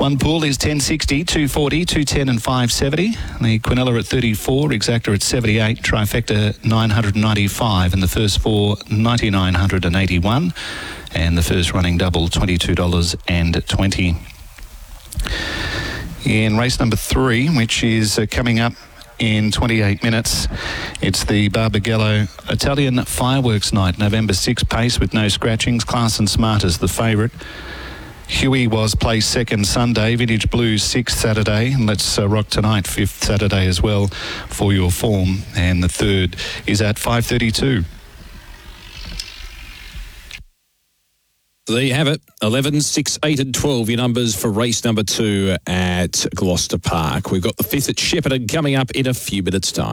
One pool is 1060, 240, 210 and 570. The Quinella at 34, Exacta at 78, Trifecta 995, and the first four 9981, and the first running double $22.20. In race number 3, which is coming up in 28 minutes, it's the Barbagallo Italian Fireworks Night, November 6 pace with no scratchings. Class and Smart is the favourite. Huey was placed second Sunday, Vintage Blues 6th Saturday, and Let's Rock Tonight 5th Saturday as well for your form, and the third is at 5:32. There you have it. 11, 6, 8 and 12, your numbers for race number 2 at Gloucester Park. We've got the 5th at Shepparton coming up in a few minutes' time.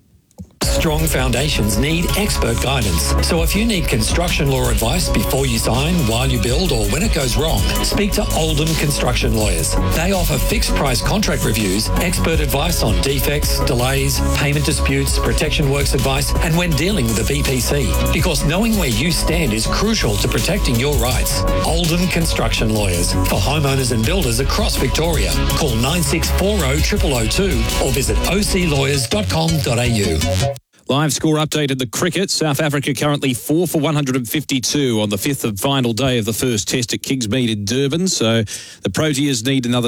Strong foundations need expert guidance. So if you need construction law advice before you sign, while you build, or when it goes wrong, speak to Oldham Construction Lawyers. They offer fixed price contract reviews, expert advice on defects, delays, payment disputes, protection works advice, and when dealing with a BPC. Because knowing where you stand is crucial to protecting your rights. Oldham Construction Lawyers for homeowners and builders across Victoria. Call 9640 0002 or visit oclawyers.com.au. Live score update in the cricket. South Africa currently 4 for 152 on the 5th and final day of the first test at Kingsmead in Durban. So the Proteas need another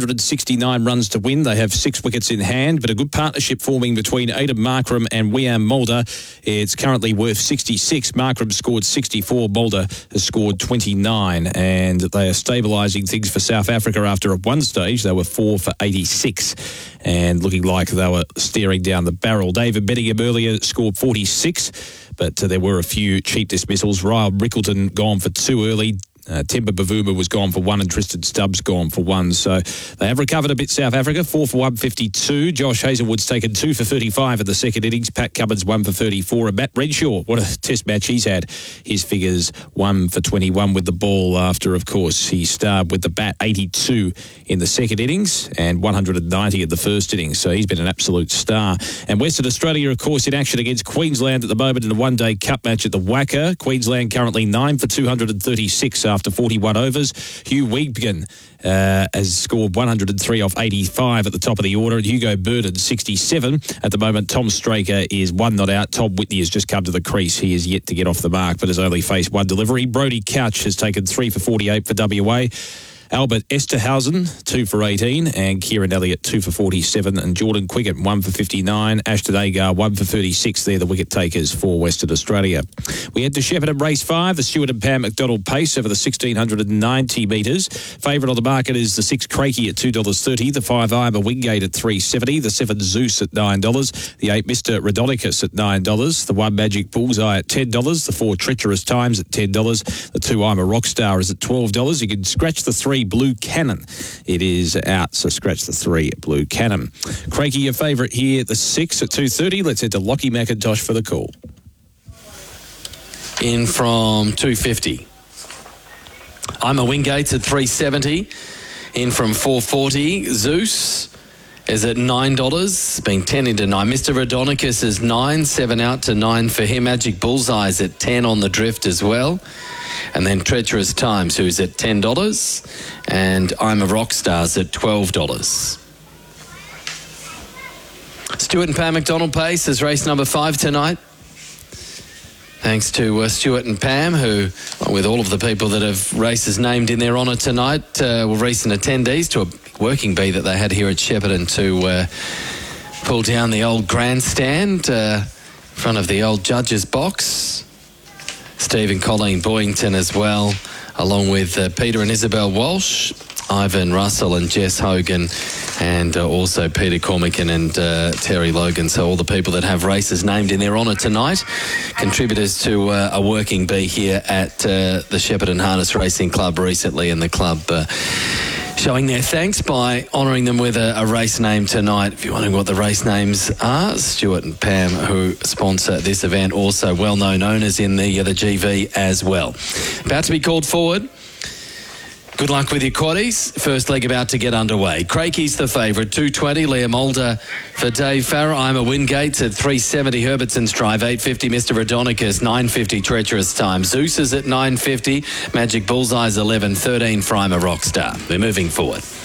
269 runs to win. They have 6 wickets in hand, but a good partnership forming between Aidan Markram and Wiam Mulder. It's currently worth 66. Markram scored 64. Mulder has scored 29. And they are stabilising things for South Africa after at one stage they were 4 for 86 and looking like they were staring down the barrel. David Bedingham earlier scored 46, but there were a few cheap dismissals. Ryle Rickleton gone for 2 early. Temba Bavuma was gone for 1 and Tristan Stubbs gone for 1. So they have recovered a bit, South Africa, 4 for 152. Josh Hazelwood's taken 2 for 35 in the second innings. Pat Cummins 1 for 34. And Matt Renshaw, what a test match he's had. His figures 1 for 21 with the ball after, of course, he starred with the bat, 82 in the second innings and 190 in the first innings. So he's been an absolute star. And Western Australia, of course, in action against Queensland at the moment in a one-day cup match at the Wacker. Queensland currently 9 for 236 after 41 overs. Hugh Wigbgen has scored 103 off 85 at the top of the order, and Hugo Burden 67. At the moment, Tom Straker is 1 not out. Tom Whitney has just come to the crease. He is yet to get off the mark, but has only faced 1 delivery. Brody Couch has taken 3 for 48 for WA. Albert Esterhausen, 2 for 18, and Kieran Elliott, 2 for 47, and Jordan Quiggett, 1 for 59. Ashton Agar, 1 for 36. They're the wicket takers for Western Australia. We head to Shepparton Race 5, the Stuart and Pam McDonald pace over the 1,690 metres. Favourite on the market is the 6 Crakey at $2.30, the 5 Iama Wingate at $3.70, the 7 Zeus at $9, the 8 Mr. Radonicus at $9, the 1 Magic Bullseye at $10, the 4 Treacherous Times at $10, the 2 I'm a Rockstar is at $12. You can scratch the 3 Blue Cannon. It is out, so scratch the 3 Blue Cannon. Crakey, your favourite here, the 6 at $2.30. Let's head to Lockie McIntosh for the call. In from $2.50. I'm a Wingates at $3.70. In from $4.40. Zeus is at $9, being 10 into 9. Mr. Radonicus is 9, 7 out to 9 for him. Magic Bullseye's at 10 on the drift as well. And then Treacherous Times, who's at $10. And I'm a Rockstar's at $12. Stuart and Pam McDonald pace is race number 5 tonight. Thanks to Stuart and Pam, who, with all of the people that have races named in their honour tonight, were recent attendees to a working bee that they had here at Shepparton to pull down the old grandstand in front of the old judges' box. Steve and Colleen Boyington as well, along with Peter and Isabel Walsh, Ivan Russell and Jess Hogan, and also Peter Cormican and Terry Logan. So all the people that have races named in their honour tonight, contributors to a working bee here at the Shepparton Harness Racing Club recently, and the club showing their thanks by honouring them with a race name tonight. If you're wondering what the race names are, Stuart and Pam, who sponsor this event, also well-known owners in the GV as well. About to be called forward. Good luck with your quaddies. First leg about to get underway. Crakey's the favourite, $2.20. Liam Mulder for Dave Farrer. I'm a Wingates at $3.70. Herbertson's Drive, $8.50. Mr. Radonicus, $9.50. Treacherous Time. Zeus is at $9.50. Magic Bullseye's $11.13. For I'm a Rockstar. We're moving forward.